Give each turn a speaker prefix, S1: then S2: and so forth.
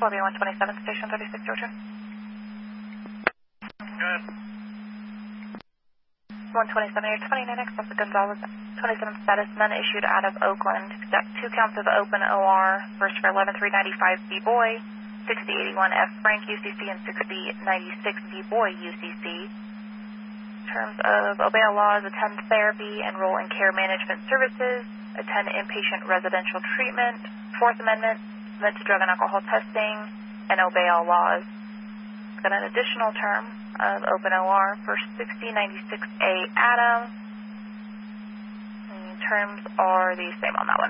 S1: Columbia 127, Station 36, Georgia.
S2: Good.
S1: 127, your 29 excessive Gonzalez, 27 status, none issued out of Oakland. Except 2 counts of open OR, first for 11395 B-Boy, 6081 F Frank UCC, and 6096 B-Boy UCC. In terms of obey all laws, attend therapy, enroll in care management services, attend inpatient residential treatment, Fourth Amendment, submit to drug and alcohol testing, and obey all laws. Got an additional term of open OR for 6096A Adam. And terms are the same on that one.